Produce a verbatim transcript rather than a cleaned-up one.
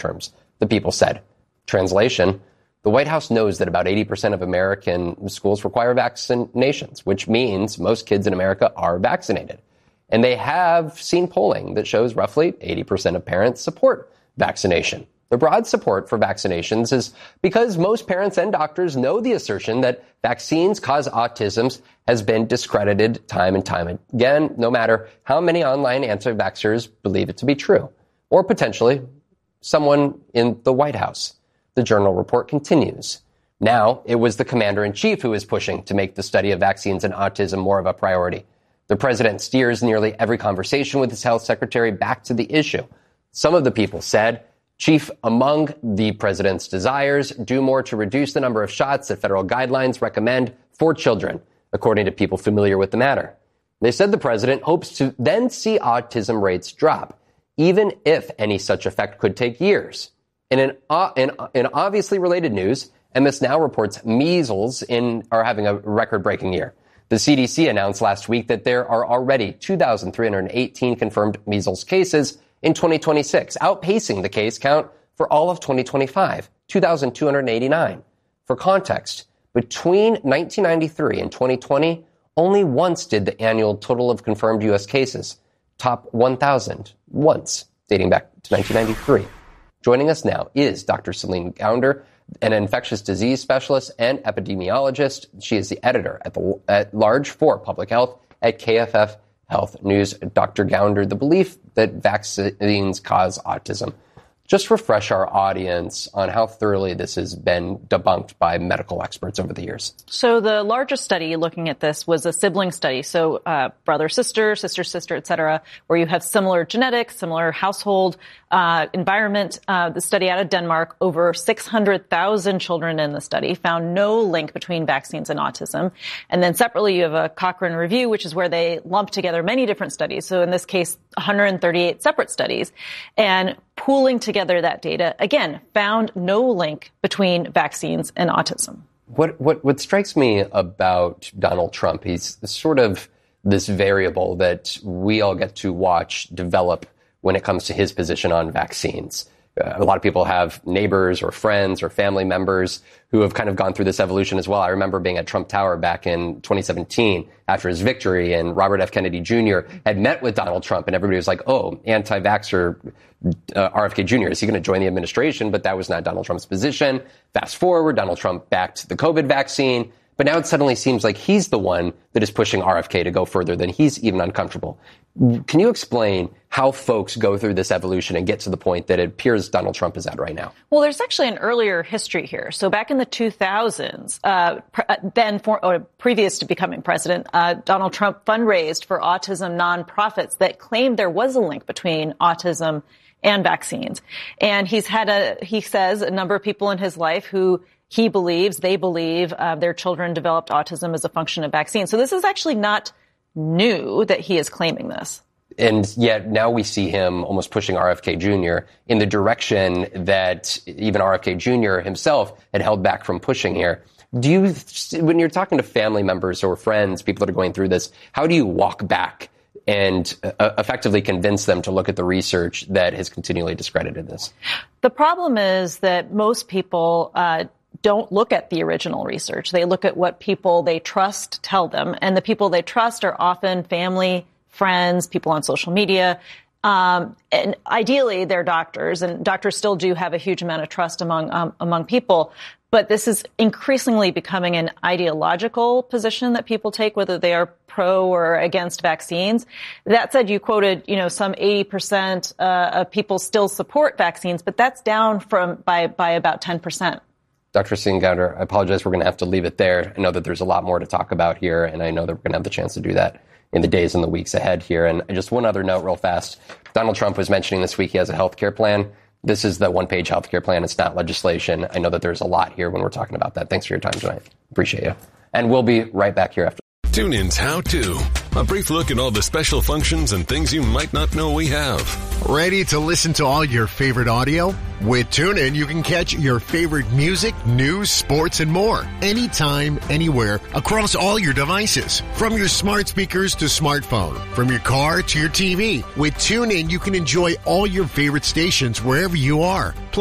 terms, the people said. Translation, the White House knows that about eighty percent of American schools require vaccinations, which means most kids in America are vaccinated. And they have seen polling that shows roughly eighty percent of parents support vaccination. The broad support for vaccinations is because most parents and doctors know the assertion that vaccines cause autism has been discredited time and time again, no matter how many online anti-vaxxers believe it to be true, or potentially someone in the White House. The Journal report continues. Now, it was the commander-in-chief who was pushing to make the study of vaccines and autism more of a priority. The president steers nearly every conversation with his health secretary back to the issue. Some of the people said, Chief, among the president's desires, do more to reduce the number of shots that federal guidelines recommend for children, according to people familiar with the matter. They said the president hopes to then see autism rates drop, even if any such effect could take years. In an, uh, in, in obviously related news, M S Now reports measles in, are having a record-breaking year. The C D C announced last week that there are already two thousand three hundred eighteen confirmed measles cases in twenty twenty-six, outpacing the case count for all of twenty twenty-five, two thousand two hundred eighty-nine. For context, between nineteen ninety-three and twenty twenty, only once did the annual total of confirmed U S cases top one thousand, once, dating back to nineteen ninety-three. Joining us now is Doctor Celine Gounder, an infectious disease specialist and epidemiologist. She is the editor at, the, at large for public health at K F F Health News. Doctor Gounder, the belief that vaccines cause autism. Just refresh our audience on how thoroughly this has been debunked by medical experts over the years. So the largest study looking at this was a sibling study. So uh, brother, sister, sister, sister, et cetera, where you have similar genetics, similar household uh, environment. Uh, the study out of Denmark, over six hundred thousand children in the study found no link between vaccines and autism. And then separately, you have a Cochrane review, which is where they lump together many different studies. So in this case, one hundred thirty-eight separate studies. And pooling together that data, again, found no link between vaccines and autism. What, what, what strikes me about Donald Trump, he's sort of this variable that we all get to watch develop when it comes to his position on vaccines. Uh, a lot of people have neighbors or friends or family members who have kind of gone through this evolution as well. I remember being at Trump Tower back in twenty seventeen after his victory, and Robert F. Kennedy Junior had met with Donald Trump, and everybody was like, oh, anti-vaxxer uh, R F K Junior, is he going to join the administration? But that was not Donald Trump's position. Fast forward, Donald Trump backed the COVID vaccine. But now it suddenly seems like he's the one that is pushing R F K to go further than he's even uncomfortable. Can you explain how folks go through this evolution and get to the point that it appears Donald Trump is at right now? Well, there's actually an earlier history here. So back in the two thousands, uh, pre- then for, or previous to becoming president, uh, Donald Trump fundraised for autism nonprofits that claimed there was a link between autism and vaccines. And he's had a, he says, a number of people in his life who he believes, they believe, uh, their children developed autism as a function of vaccines. So this is actually not new that he is claiming this. And yet now we see him almost pushing R F K Junior in the direction that even R F K Junior himself had held back from pushing here. Do you, when you're talking to family members or friends, people that are going through this, how do you walk back and uh, effectively convince them to look at the research that has continually discredited this? The problem is that most people uh don't look at the original research. They look at what people they trust tell them. And the people they trust are often family, friends, people on social media. Um, and ideally, they're doctors. And doctors still do have a huge amount of trust among um, among people. But this is increasingly becoming an ideological position that people take, whether they are pro or against vaccines. That said, you quoted, you know, some eighty percent uh, of people still support vaccines, but that's down from by by about ten percent. Doctor Celine Gounder, I apologize. We're going to have to leave it there. I know that there's a lot more to talk about here, and I know that we're going to have the chance to do that in the days and the weeks ahead here. And just one other note real fast. Donald Trump was mentioning this week he has a health care plan. This is the one-page health care plan. It's not legislation. I know that there's a lot here when we're talking about that. Thanks for your time tonight. Appreciate you. And we'll be right back here after. TuneIn's How To. A brief look at all the special functions and things you might not know we have. Ready to listen to all your favorite audio? With TuneIn, you can catch your favorite music, news, sports, and more anytime, anywhere, across all your devices. From your smart speakers to smartphone, from your car to your T V. With TuneIn, you can enjoy all your favorite stations wherever you are.